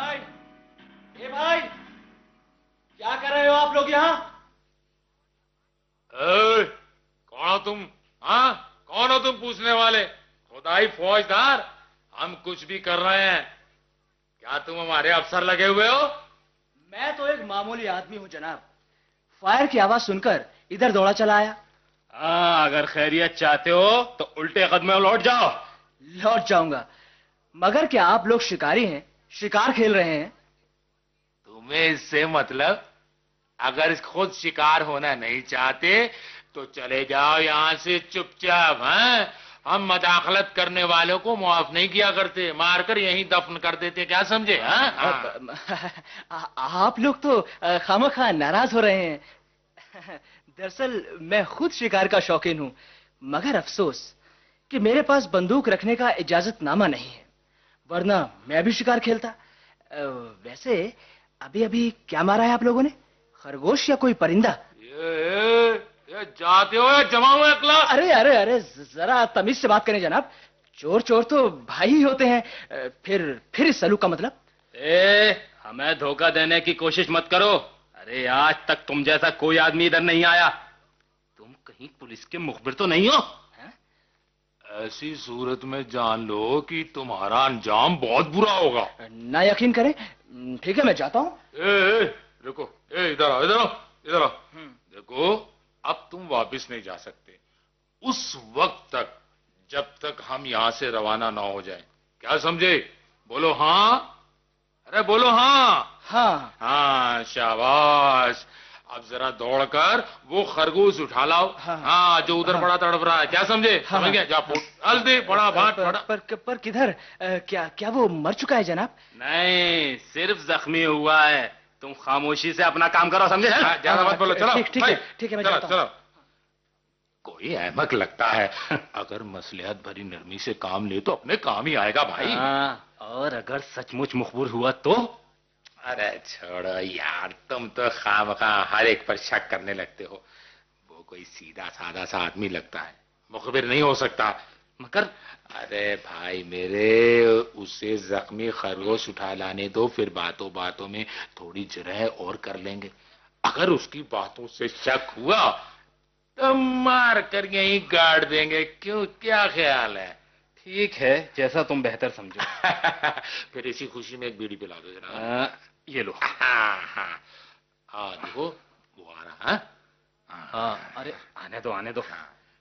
भाई, ए भाई, क्या कर रहे हो आप लोग यहाँ? कौन हो तुम? हाँ, कौन हो तुम पूछने वाले? खुदाई फौजदार, हम कुछ भी कर रहे हैं। क्या तुम हमारे अफसर लगे हुए हो? मैं तो एक मामूली आदमी हूँ जनाब। फायर की आवाज सुनकर इधर दौड़ा चला आया। हाँ, अगर खैरियत चाहते हो तो उल्टे कदम लौट जाओ। लौट जाऊंगा, मगर क्या आप लोग शिकारी हैं? शिकार खेल रहे हैं? तुम्हें इससे मतलब? अगर खुद शिकार होना नहीं चाहते तो चले जाओ यहाँ से चुपचाप। हैं, हम मदाखलत करने वालों को माफ नहीं किया करते, मारकर यहीं दफन कर देते। क्या समझे? आप लोग तो खामखा नाराज हो रहे हैं। दरअसल मैं खुद शिकार का शौकीन हूँ, मगर अफसोस कि मेरे पास बंदूक रखने का इजाजतनामा नहीं है, वरना मैं भी शिकार खेलता। वैसे अभी अभी क्या मारा है आप लोगों ने? खरगोश या कोई परिंदा? ये जाते हो या जमाओ अकला? अरे अरे अरे, जरा तमीज से बात करें जनाब। चोर चोर तो भाई ही होते हैं। फिर इस सलूक का मतलब? हमें धोखा देने की कोशिश मत करो। अरे आज तक तुम जैसा कोई आदमी इधर नहीं आया। तुम कहीं पुलिस के मुखबिर तो नहीं हो? ऐसी सूरत में जान लो कि तुम्हारा अंजाम बहुत बुरा होगा। ना यकीन करें। ठीक है, मैं जाता हूँ। रुको, इधर आओ, इधर आओ, इधर आओ। देखो, अब तुम वापस नहीं जा सकते उस वक्त तक जब तक हम यहाँ से रवाना ना हो जाए। क्या समझे? बोलो हाँ। अरे बोलो हाँ। हाँ हाँ, शाबाश। अब जरा दौड़कर वो खरगोश उठा लाओ। हाँ, जो उधर बड़ा तड़प रहा है। क्या समझे? समझ गया? जा जल्दी बड़ा भाट। पर किधर? क्या वो मर चुका है जनाब? नहीं, सिर्फ जख्मी हुआ है। तुम खामोशी से अपना काम करो, समझे? ज्यादा मत बोलो। चलो ठीक है, मैं जाता हूं। चलो। कोई अहमक लगता है। अगर मसलिहत भरी नरमी से काम ले तो अपने काम ही आएगा भाई। और अगर सचमुच मुखबिर हुआ तो? अरे छोड़ो यार, तुम तो खामखा हर एक पर शक करने लगते हो। वो कोई सीधा साधा सा आदमी लगता है, मुखबिर नहीं हो सकता। मगर अरे भाई मेरे, उसे जख्मी खरगोश उठा लाने दो, फिर बातों बातों में थोड़ी जरह और कर लेंगे। अगर उसकी बातों से शक हुआ तो मार कर यहीं गाड़ देंगे। क्यों, क्या ख्याल है? ठीक है, जैसा तुम बेहतर समझो। फिर इसी खुशी में एक बीड़ी पिला दो जरा। ये लो। देखो वो आ रहा है। अरे आने दो।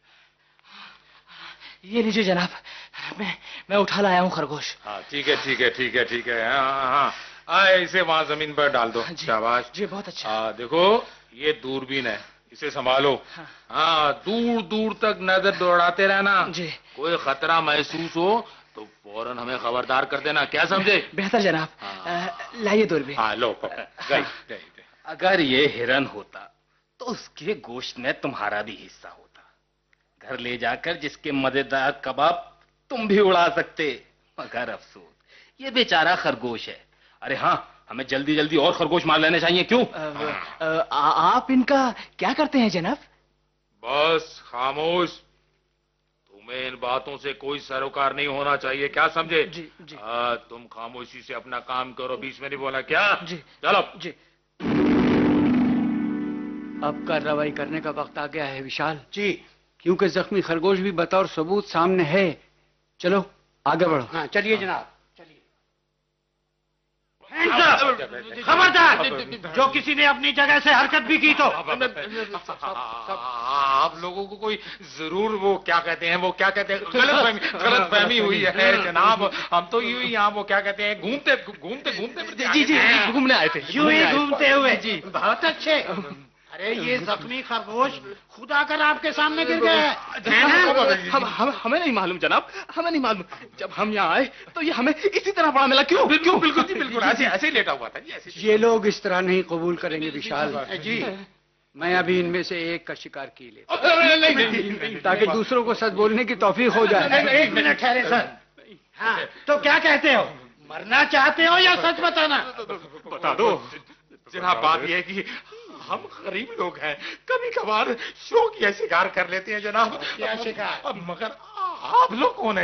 ये लीजिए जनाब, मैं उठा लाया हूँ खरगोश। ठीक है। हाँ, इसे वहां जमीन पर डाल दो। शाबाश जी, बहुत अच्छा। देखो, ये दूरबीन है, इसे संभालो। हाँ, दूर दूर तक नजर दौड़ाते रहना जी। कोई खतरा महसूस हो तो फौरन हमें खबरदार कर देना। क्या समझे? बेहतर जनाब। लाइए दूरबीन। लो गई। अगर ये हिरन होता तो उसके गोश्त में तुम्हारा भी हिस्सा होता। घर ले जाकर जिसके मजेदार कबाब तुम भी उड़ा सकते। मगर अफसोस, ये बेचारा खरगोश है। अरे हाँ, हमें जल्दी जल्दी और खरगोश मार लेने चाहिए। क्यों? आप इनका क्या करते हैं जनाब? बस खामोश। तुम्हें इन बातों से कोई सरोकार नहीं होना चाहिए। क्या समझे? जी। तुम खामोशी से अपना काम करो, बीच में नहीं बोला। क्या? जी। चलो जी। अब कार्रवाई करने का वक्त आ गया है विशाल जी, क्योंकि जख्मी खरगोश भी बतौर सबूत सामने है। चलो आगे बढ़ो। हाँ, चलिए जनाब, चलिए। खबरदार, जो किसी ने अपनी जगह से हरकत भी की तो। आप लोगों को कोई जरूर वो क्या कहते हैं गलत फहमी हुई है जनाब। हम तो यूं ही यहाँ वो क्या कहते हैं घूमते जी घूमने आए थे। यूं ही घूमते हुए। जी, बहुत अच्छे। अरे ये जख्मी खरगोश खुदा कर आपके सामने गिर गया है। हमें नहीं मालूम जनाब, हमें नहीं मालूम। जब हम यहाँ आए तो ये हमें इसी तरह बड़ा मिला। क्यों? बिल्कुल ऐसे ही लेटा हुआ था जी, ऐसे। ये लोग इस तरह नहीं कबूल करेंगे विशाल जी। मैं अभी इनमें से एक का शिकार की लेता हूं, ताकि दूसरों को सच बोलने की तौफीक हो जाए। एक मिनट ठहरे सर। हाँ, तो क्या कहते हो, मरना चाहते हो या सच बताना? बता दो जनाब। बात यह है कि हम गरीब लोग हैं, कभी कभार शौक या शिकार कर लेते हैं जनाब। क्या शिकार? मगर आप लोग कौन है